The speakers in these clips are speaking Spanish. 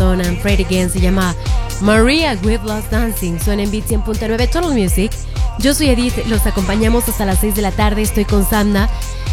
Lennon and Fred Again, se llama Maria with Lost Dancing. Suena en Beat 100.9 Total Music. Yo soy Edith, los acompañamos hasta las 6 de la tarde. Estoy con Samna.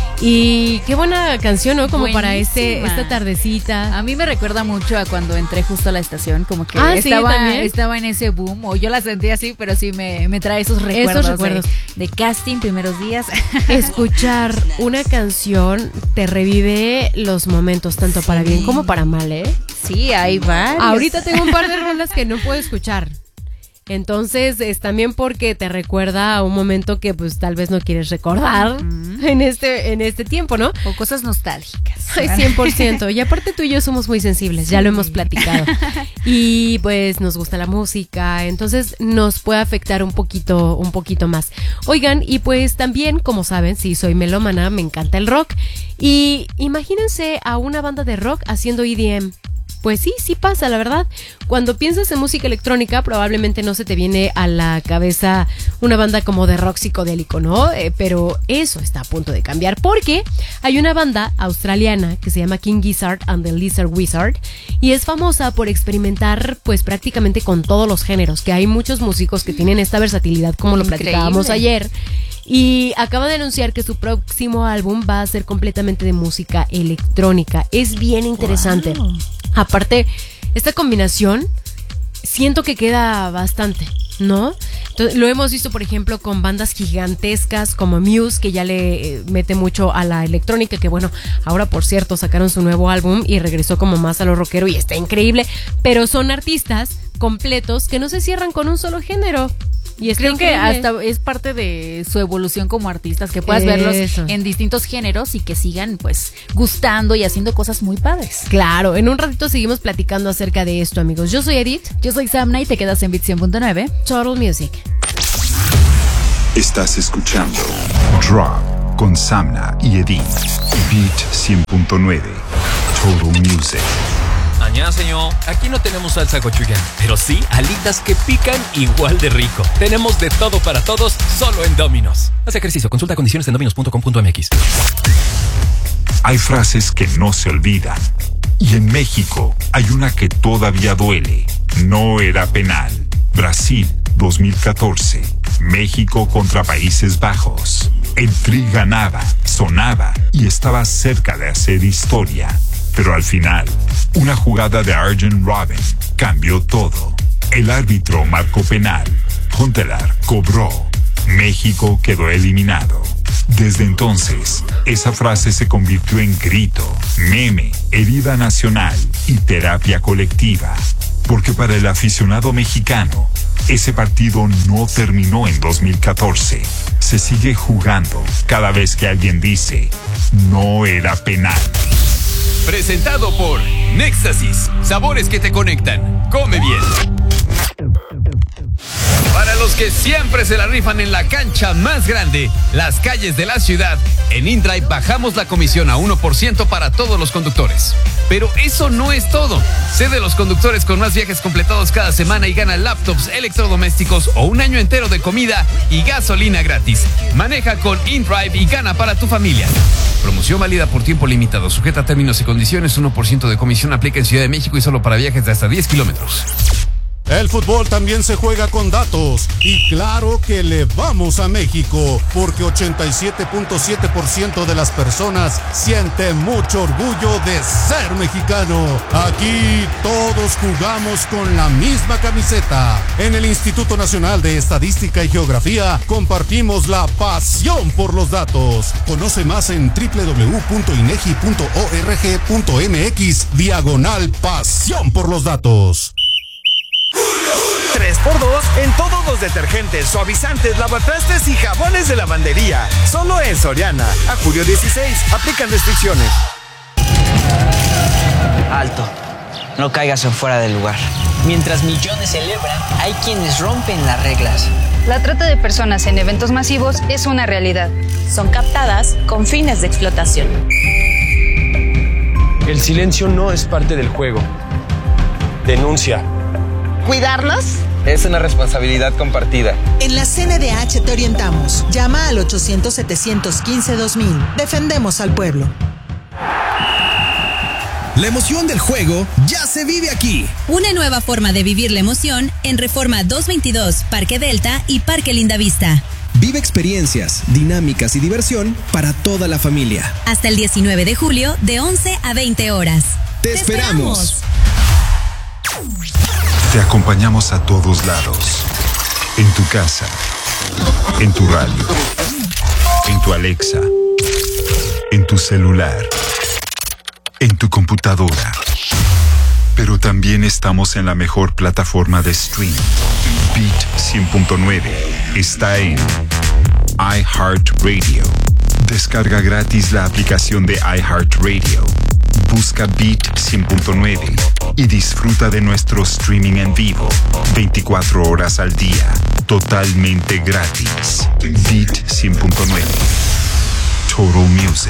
Y qué buena canción, ¿no? Como buenísima. Para esta tardecita. A mí me recuerda mucho a cuando entré justo a la estación, como que estaba en ese boom, o yo la sentí así, pero sí me trae esos recuerdos. De casting, primeros días. Escuchar una canción te revive los momentos, tanto para bien como para mal, ¿eh? Sí, ahí va. Ahorita tengo un par de rolas que no puedo escuchar. Entonces es también porque te recuerda a un momento que pues tal vez no quieres recordar en este tiempo, ¿no? O cosas nostálgicas. Ay, 100%. Y aparte tú y yo somos muy sensibles, ya lo hemos platicado. Y pues nos gusta la música, entonces nos puede afectar un poquito más. Oigan, y pues también, como saben, sí, soy melómana, me encanta el rock. Y imagínense a una banda de rock haciendo EDM. Pues sí pasa, la verdad. Cuando piensas en música electrónica, probablemente no se te viene a la cabeza una banda como de rock psicodélico, ¿no? Pero eso está a punto de cambiar porque hay una banda australiana que se llama King Gizzard and the Lizard Wizard y es famosa por experimentar pues prácticamente con todos los géneros, que hay muchos músicos que tienen esta versatilidad como lo platicábamos ayer. Y acaba de anunciar que su próximo álbum va a ser completamente de música electrónica. Es bien interesante. Wow. Aparte, esta combinación siento que queda bastante, ¿no? Entonces, lo hemos visto, por ejemplo, con bandas gigantescas como Muse, que ya le mete mucho a la electrónica, que bueno, ahora por cierto sacaron su nuevo álbum y regresó como más a lo rockero y está increíble, pero son artistas completos que no se cierran con un solo género. Y creo que hasta es parte de su evolución como artistas, que puedas verlos en distintos géneros y que sigan pues gustando y haciendo cosas muy padres. Claro, en un ratito seguimos platicando acerca de esto, amigos. Yo soy Edith. Yo soy Samna y te quedas en Beat 100.9 Total Music. Estás escuchando Drop con Samna y Edith. Beat 100.9 Total Music. Señor, aquí no tenemos salsa gochujang, pero sí alitas que pican igual de rico. Tenemos de todo para todos, solo en Domino's. Haz ejercicio, consulta condiciones en dominos.com.mx. Hay frases que no se olvidan. Y en México hay una que todavía duele. No era penal. Brasil, 2014. México contra Países Bajos. El Tri ganaba, sonaba y estaba cerca de hacer historia. Pero al final, una jugada de Arjen Robben cambió todo. El árbitro marcó penal. Huntelaar cobró. México quedó eliminado. Desde entonces, esa frase se convirtió en grito, meme, herida nacional y terapia colectiva. Porque para el aficionado mexicano, ese partido no terminó en 2014. Se sigue jugando cada vez que alguien dice, no era penal. Presentado por Nextasis, sabores que te conectan. Come bien. Para los que siempre se la rifan en la cancha más grande, las calles de la ciudad, en InDrive bajamos la comisión a 1% para todos los conductores. Pero eso no es todo. Sé de los conductores con más viajes completados cada semana y gana laptops, electrodomésticos o un año entero de comida y gasolina gratis. Maneja con InDrive y gana para tu familia. Promoción válida por tiempo limitado, sujeta a términos y condiciones. 1% de comisión aplica en Ciudad de México y solo para viajes de hasta 10 kilómetros. El fútbol también se juega con datos y claro que le vamos a México porque 87.7% de las personas siente mucho orgullo de ser mexicano. Aquí todos jugamos con la misma camiseta. En el Instituto Nacional de Estadística y Geografía compartimos la pasión por los datos. Conoce más en www.inegi.org.mx/pasión por los datos. 3x2 en todos los detergentes, suavizantes, lavatrastes y jabones de lavandería. Solo en Soriana. A julio 16. Aplican restricciones. Alto. No caigas en fuera del lugar. Mientras millones celebran, hay quienes rompen las reglas. La trata de personas en eventos masivos es una realidad. Son captadas con fines de explotación. El silencio no es parte del juego. Denuncia. ¿Cuidarlos? Es una responsabilidad compartida. En la CNDH te orientamos. Llama al 800-715-2000. Defendemos al pueblo. La emoción del juego ya se vive aquí. Una nueva forma de vivir la emoción en Reforma 222, Parque Delta y Parque Lindavista. Vive experiencias, dinámicas y diversión para toda la familia. Hasta el 19 de julio de 11 a 20 horas. ¡Te esperamos! Te acompañamos a todos lados. En tu casa, en tu radio, en tu Alexa, en tu celular, en tu computadora. Pero también estamos en la mejor plataforma de stream. Beat 100.9 está en iHeartRadio. Descarga gratis la aplicación de iHeartRadio. Busca Beat 100.9 y disfruta de nuestro streaming en vivo 24 horas al día, totalmente gratis. Beat 100.9. Total Music.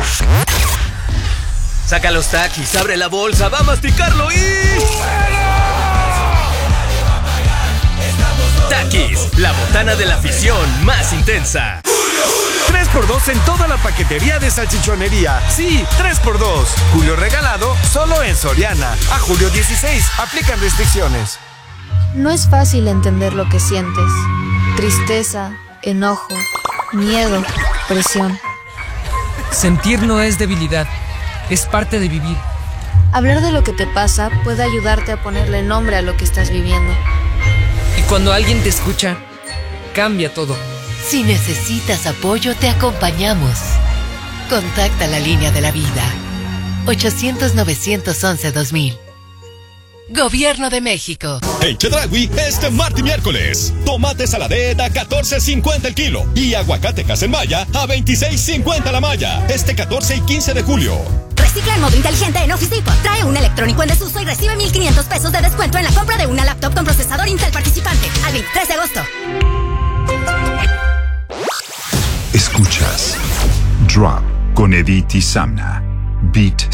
Saca los Takis, abre la bolsa, va a masticarlo y... Takis, la botana de la afición más intensa. 3x2 en toda la paquetería de salchichonería. Sí, 3x2. Julio regalado solo en Soriana. A julio 16. Aplican restricciones. No es fácil entender lo que sientes. Tristeza, enojo, miedo, presión. Sentir no es debilidad, es parte de vivir. Hablar de lo que te pasa puede ayudarte a ponerle nombre a lo que estás viviendo. Y cuando alguien te escucha, cambia todo. Si necesitas apoyo, te acompañamos. Contacta la línea de la vida. 800-911-2000. Gobierno de México. En Chedraui, este martes y miércoles, tomate saladera a $14.50 el kilo y aguacate Casenmaya a $26.50 la malla. Este 14 y 15 de julio. Recicla en modo inteligente en Office Depot. Trae un electrónico en desuso y recibe $1,500 de descuento en la compra de una laptop con procesador Intel participante. Al 23 de agosto. Escuchas Drop con Edith y Samna. Beat